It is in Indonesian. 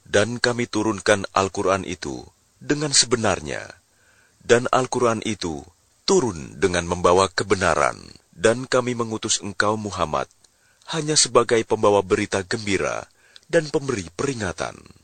Dan kami turunkan Al-Quran itu dengan sebenarnya. Dan Al-Quran itu turun dengan membawa kebenaran. Dan kami mengutus engkau Muhammad hanya sebagai pembawa berita gembira dan pemberi peringatan.